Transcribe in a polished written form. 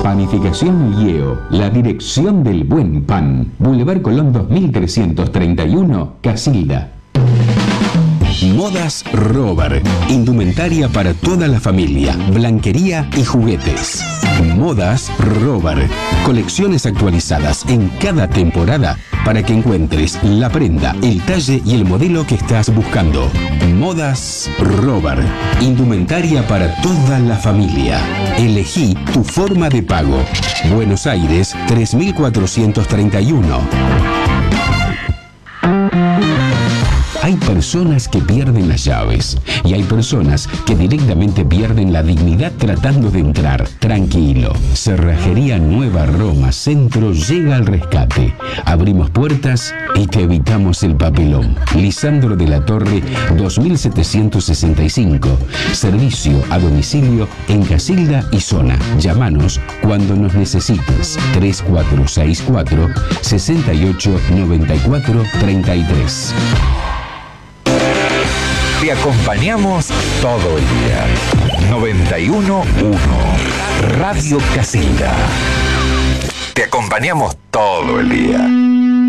Panificación Lieo, la dirección del buen pan. Boulevard Colón 2331, Casilda. Modas Rover, indumentaria para toda la familia, blanquería y juguetes. Modas Rover, colecciones actualizadas en cada temporada para que encuentres la prenda, el talle y el modelo que estás buscando. Modas Rover, indumentaria para toda la familia. Elegí tu forma de pago. Buenos Aires 3431. Hay personas que pierden las llaves y hay personas que directamente pierden la dignidad tratando de entrar. Tranquilo. Cerrajería Nueva Roma Centro llega al rescate. Abrimos puertas y te evitamos el papelón. Lisandro de la Torre 2765. Servicio a domicilio en Casilda y zona. Llámanos cuando nos necesites. 3464 689433. Te acompañamos todo el día. 91.1 Radio Casilda. Te acompañamos todo el día.